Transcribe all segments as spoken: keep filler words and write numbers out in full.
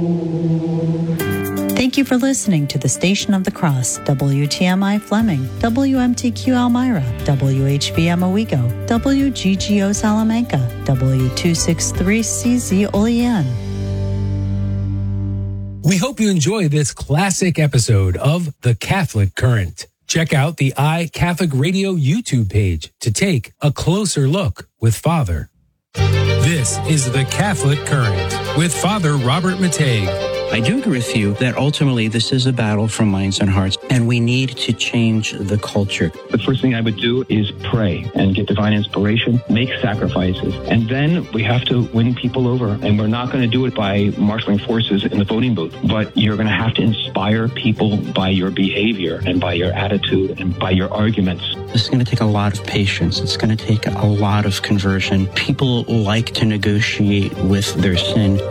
Thank you for listening to the Station of the Cross, W T M I Fleming, W M T Q Elmira, W H B M Owego, W G G O Salamanca, W two sixty-three C Z Olean. We hope you enjoy this classic episode of The Catholic Current. Check out the iCatholic Radio YouTube page to take a closer look with Father. This is The Catholic Current with Father Robert Matei. I do agree with you that ultimately this is a battle for minds and hearts, and we need to change the culture. The first thing I would do is pray and get divine inspiration, make sacrifices, and then we have to win people over. And we're not going to do it by marshaling forces in the voting booth, but you're going to have to inspire people by your behavior and by your attitude and by your arguments. This is going to take a lot of patience. It's going to take a lot of conversion. People like to negotiate with their sin.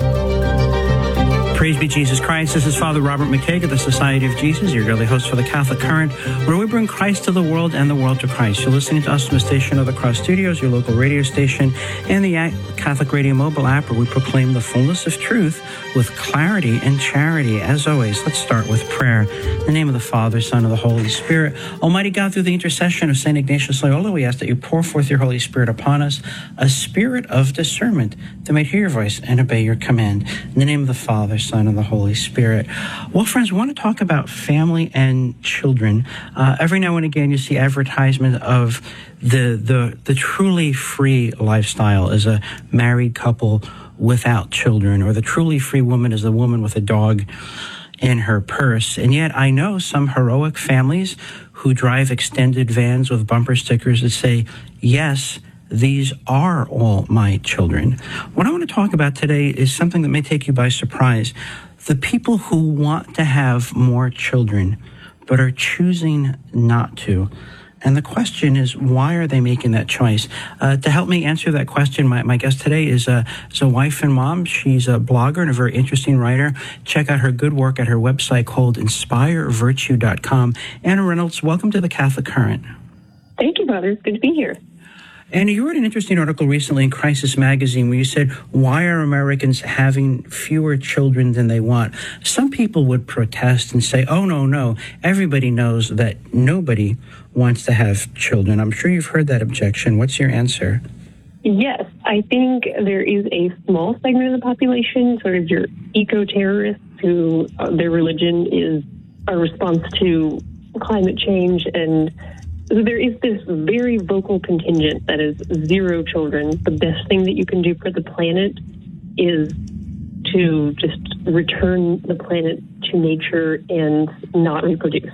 Praise be Jesus Christ. This is Father Robert McTague of the Society of Jesus, your daily host for the Catholic Current, where we bring Christ to the world and the world to Christ. You're listening to us from the Station of the Cross Studios, your local radio station, and the Catholic Radio mobile app, where we proclaim the fullness of truth with clarity and charity. As always, let's start with prayer. In the name of the Father, Son, and the Holy Spirit. Almighty God, through the intercession of Saint Ignatius Loyola, we ask that you pour forth your Holy Spirit upon us, a spirit of discernment, that may hear your voice and obey your command. In the name of the Father, Son, and the Holy Spirit. Well, friends, we want to talk about family and children. Uh, every now and again, you see advertisement of the, the, the truly free lifestyle as a married couple without children, or the truly free woman is a woman with a dog in her purse. And yet I know some heroic families who drive extended vans with bumper stickers that say, yes, these are all my children. What I want to talk about today is something that may take you by surprise. The people who want to have more children, but are choosing not to. And the question is, why are they making that choice? Uh, to help me answer that question, my, my guest today is a, is a wife and mom. She's a blogger and a very interesting writer. Check out her good work at her website called inspire virtue dot com. Anna Reynolds, welcome to the Catholic Current. Thank you, Father. It's good to be here. And you wrote an interesting article recently in Crisis Magazine where you said, why are Americans having fewer children than they want? Some people would protest and say, oh, no, no, everybody knows that nobody wants to have children. I'm sure you've heard that objection. What's your answer? Yes, I think there is a small segment of the population, sort of your eco-terrorists, who uh, their religion is a response to climate change, and so there is this very vocal contingent that is zero children. The best thing that you can do for the planet is to just return the planet to nature and not reproduce.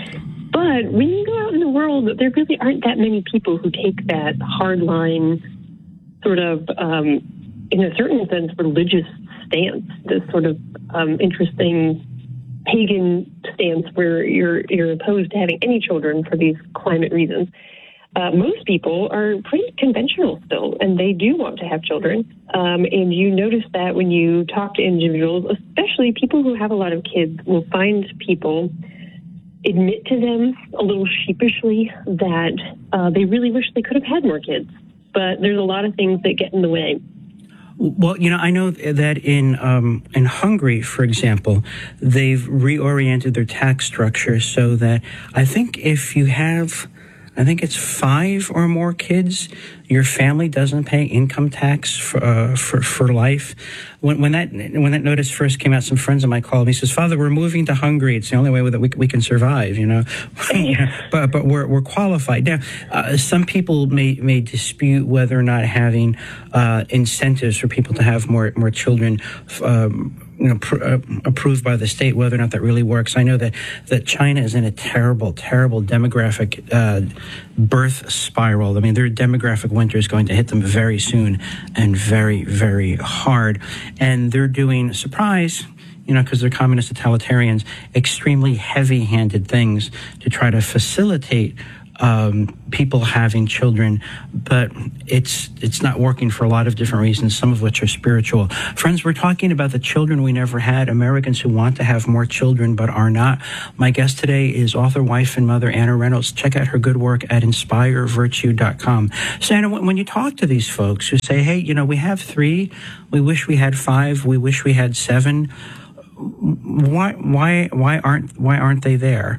But when you go out in the world, there really aren't that many people who take that hardline, sort of, um, in a certain sense, religious stance, this sort of um, interesting pagan stance where you're you're opposed to having any children for these climate reasons. Uh, most people are pretty conventional still, and they do want to have children. Um, and you notice that when you talk to individuals, especially people who have a lot of kids, will find people admit to them a little sheepishly that uh, they really wish they could have had more kids. But there's a lot of things that get in the way. Well, you know, I know that in um, in Hungary, for example, they've reoriented their tax structure so that I think if you have, I think it's five or more kids, your family doesn't pay income tax for uh, for, for life. When, when that when that notice first came out, some friends of mine called me. He says, "Father, we're moving to Hungary. It's the only way that we we can survive." You know, but but we're we're qualified now. Uh, some people may may dispute whether or not having uh, incentives for people to have more more children. Um, You know, pr- uh, approved by the state, whether or not that really works. I know that, that China is in a terrible, terrible demographic uh, birth spiral. I mean, their demographic winter is going to hit them very soon and very, very hard. And they're doing, surprise, you know, because they're communist totalitarians, extremely heavy-handed things to try to facilitate Um, people having children, but it's it's not working for a lot of different reasons, some of which are spiritual. Friends, we're talking about the children we never had, Americans who want to have more children but are not. My guest today is author, wife, and mother Anna Reynolds. Check out her good work at inspire virtue dot com. So, Anna, when you talk to these folks who say, hey, you know, we have three, we wish we had five, we wish we had seven, why why why aren't why aren't they there?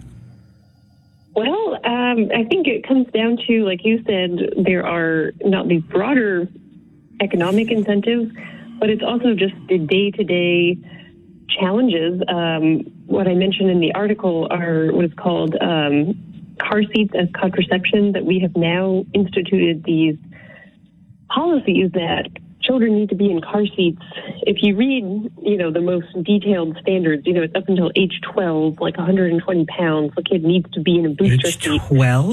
Well, um, I think it comes down to, like you said, there are not these broader economic incentives, but it's also just the day-to-day challenges. Um, what I mentioned in the article are what is called um, car seats as contraception, that we have now instituted these policies that children need to be in car seats. If you read, you know, the most detailed standards, you know, it's up until age twelve, like one hundred twenty pounds, the kid needs to be in a booster age seat. twelve?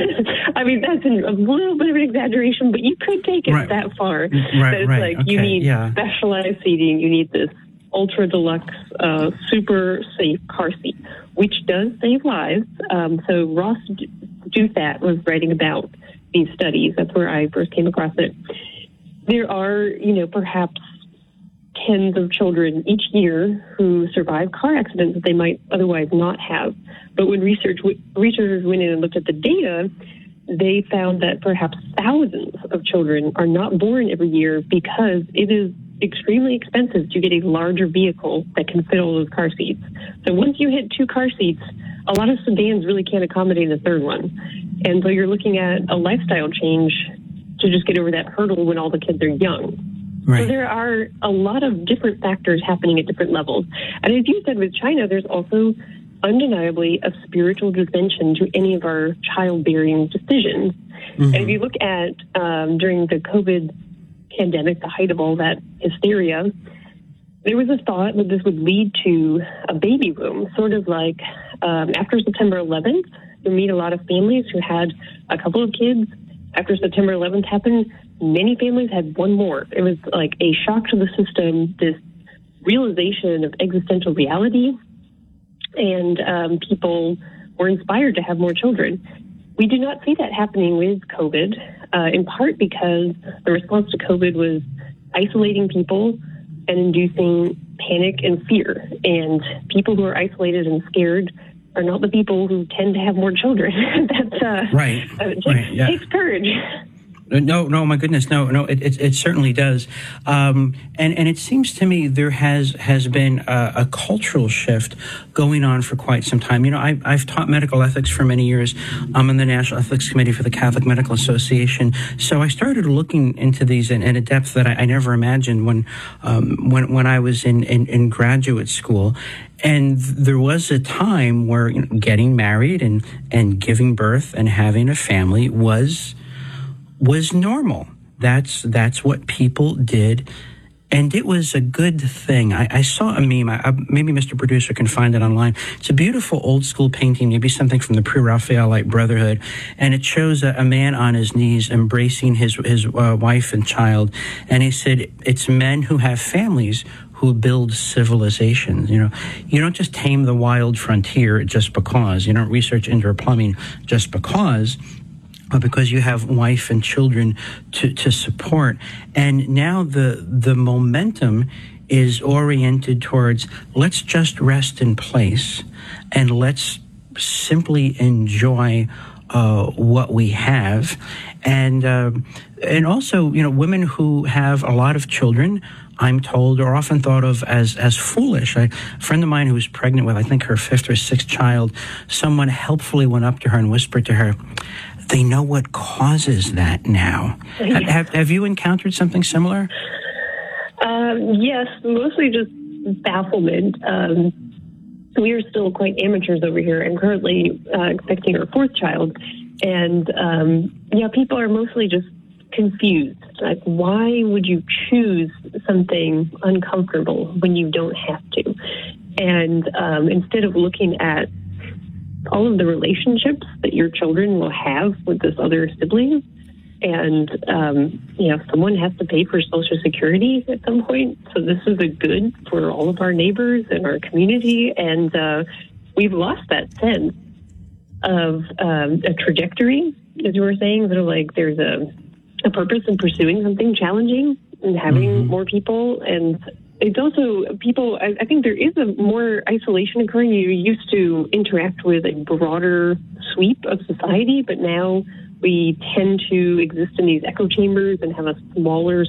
I mean, that's a little bit of an exaggeration, but you could take it right. that far. Right, that it's right. like okay. you need yeah. specialized seating, you need this ultra deluxe, uh, super safe car seat, which does save lives. Um, so Ross Douthat was writing about these studies. That's where I first came across it. There are, you know, perhaps tens of children each year who survive car accidents that they might otherwise not have. But when research researchers went in and looked at the data, they found that perhaps thousands of children are not born every year because it is extremely expensive to get a larger vehicle that can fit all those car seats. So once you hit two car seats, a lot of sedans really can't accommodate a third one. And so you're looking at a lifestyle change to just get over that hurdle when all the kids are young. Right. So there are a lot of different factors happening at different levels. And as you said with China, there's also undeniably a spiritual dimension to any of our childbearing decisions. Mm-hmm. And if you look at um, during the COVID pandemic, the height of all that hysteria, there was a thought that this would lead to a baby boom, sort of like um, after September eleventh, you meet a lot of families who had a couple of kids. After September eleventh happened, many families had one more. It was like a shock to the system, this realization of existential reality, and um, people were inspired to have more children. We do not see that happening with COVID, uh, in part because the response to COVID was isolating people and inducing panic and fear. And people who are isolated and scared are not the people who tend to have more children. That's uh, right. Uh, it takes, right. Yeah. takes courage. No, no, my goodness, no, no, it, it, it certainly does, um, and and it seems to me there has has been a, a cultural shift going on for quite some time. You know, I, I've taught medical ethics for many years. I'm on the National Ethics Committee for the Catholic Medical Association, so I started looking into these in, in a depth that I, I never imagined when um, when when I was in, in, in graduate school. And there was a time where, you know, getting married and and giving birth and having a family was. was normal. That's that's what people did, and it was a good thing. I, I saw a meme. I, I, maybe Mister Producer can find it online. It's a beautiful old school painting, maybe something from the Pre-Raphaelite Brotherhood, and it shows a, a man on his knees embracing his his uh, wife and child, and he said, "It's men who have families who build civilizations." You know, you don't just tame the wild frontier just because. You don't research indoor plumbing just because. But because you have wife and children to, to support. And now the the momentum is oriented towards, let's just rest in place and let's simply enjoy uh, what we have. And uh, and also, you know, women who have a lot of children, I'm told, are often thought of as as foolish. I, a friend of mine who was pregnant with, I think, her fifth or sixth child, someone helpfully went up to her and whispered to her, "They know what causes that now." Yeah. Have, have you encountered something similar? Um, yes, mostly just bafflement. Um, we are still quite amateurs over here. I'm currently uh, expecting our fourth child. And, um, yeah, people are mostly just confused. Like, why would you choose something uncomfortable when you don't have to? And um, instead of looking at all of the relationships that your children will have with this other sibling, and um, you know, someone has to pay for Social Security at some point. So this is a good for all of our neighbors and our community, and uh, we've lost that sense of um, a trajectory, as you were saying. Sort of like there's a, a purpose in pursuing something challenging and having mm-hmm. more people. And it's also people, I, I think there is a more isolation occurring. You used to interact with a broader sweep of society, but now we tend to exist in these echo chambers and have a smaller